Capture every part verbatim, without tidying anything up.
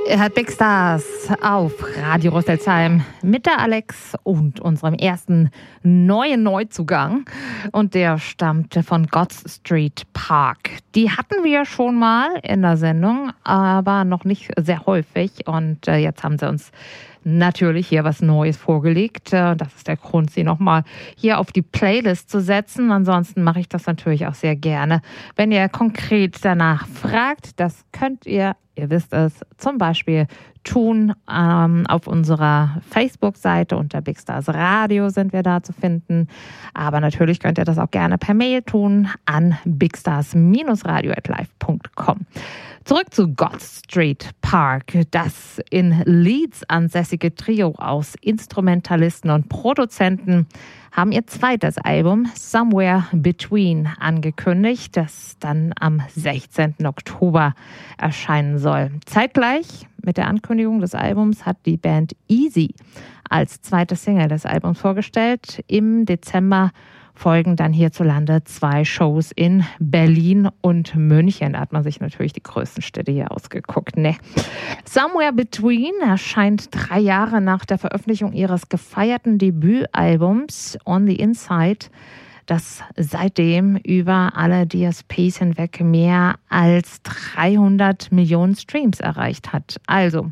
Er hat Big Stars auf Radio Rüsselsheim mit der Alex und unserem ersten neuen Neuzugang. Und der stammt von God's Street Park. Die hatten wir schon mal in der Sendung, aber noch nicht sehr häufig. Und äh, jetzt haben sie uns natürlich hier was Neues vorgelegt. Das ist der Grund, sie nochmal hier auf die Playlist zu setzen. Ansonsten mache ich das natürlich auch sehr gerne. Wenn ihr konkret danach fragt, das könnt ihr, ihr wisst es, zum Beispiel tun ähm, auf unserer Facebook-Seite unter Big Stars Radio sind wir da zu finden. Aber natürlich könnt ihr das auch gerne per Mail tun an bigstars radio at live punkt com. Zurück zu God's Street Park. Das in Leeds ansässige Trio aus Instrumentalisten und Produzenten haben ihr zweites Album Somewhere Between angekündigt, das dann am sechzehnten Oktober erscheinen soll. Zeitgleich mit der Ankündigung des Albums hat die Band Easy als zweite Single des Albums vorgestellt. Im Dezember folgen dann hierzulande zwei Shows in Berlin und München. Da hat man sich natürlich die größten Städte hier ausgeguckt. Ne? Somewhere Between erscheint drei Jahre nach der Veröffentlichung ihres gefeierten Debütalbums On the Inside, das seitdem über alle D S Ps hinweg mehr als dreihundert Millionen Streams erreicht hat. Also,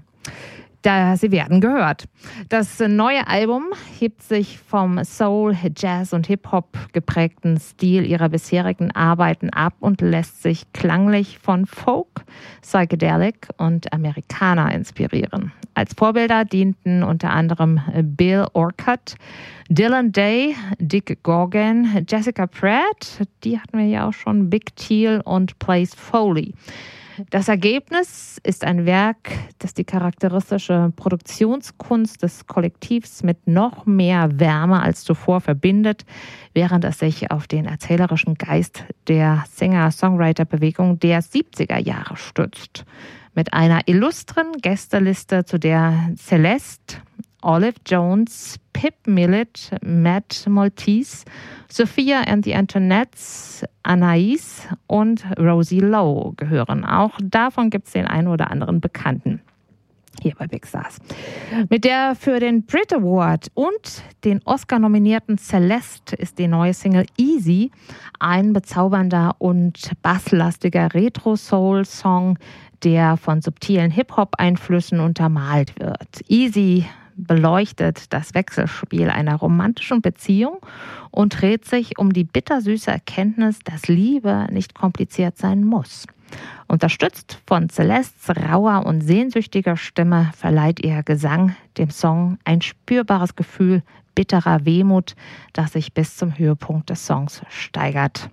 Da, sie werden gehört. Das neue Album hebt sich vom Soul, Jazz und Hip-Hop geprägten Stil ihrer bisherigen Arbeiten ab und lässt sich klanglich von Folk, Psychedelic und Americana inspirieren. Als Vorbilder dienten unter anderem Bill Orcutt, Dylan Day, Dick Gorgon, Jessica Pratt, die hatten wir ja auch schon, Big Teal und Blaze Foley. Das Ergebnis ist ein Werk, das die charakteristische Produktionskunst des Kollektivs mit noch mehr Wärme als zuvor verbindet, während es sich auf den erzählerischen Geist der Singer-Songwriter-Bewegung der siebziger Jahre stützt. Mit einer illustren Gästeliste, zu der Celeste, Olive Jones, Pip Millett, Matt Maltese, Sophia and the Antonettes, Anais und Rosie Lowe gehören. Auch davon gibt es den einen oder anderen Bekannten hier bei Big Stars. Mit der für den Brit Award und den Oscar-nominierten Celeste ist die neue Single Easy ein bezaubernder und basslastiger Retro-Soul-Song, der von subtilen Hip-Hop-Einflüssen untermalt wird. Easy beleuchtet das Wechselspiel einer romantischen Beziehung und dreht sich um die bittersüße Erkenntnis, dass Liebe nicht kompliziert sein muss. Unterstützt von Celestes rauer und sehnsüchtiger Stimme verleiht ihr Gesang dem Song ein spürbares Gefühl bitterer Wehmut, das sich bis zum Höhepunkt des Songs steigert.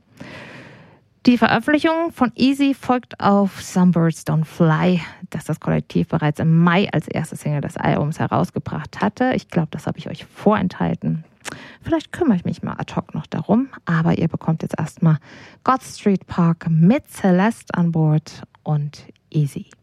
Die Veröffentlichung von Easy folgt auf Some Birds Don't Fly, das das Kollektiv bereits im Mai als erste Single des Albums herausgebracht hatte. Ich glaube, das habe ich euch vorenthalten. Vielleicht kümmere ich mich mal ad hoc noch darum, aber ihr bekommt jetzt erstmal God's Street Park mit Celeste an Bord und Easy.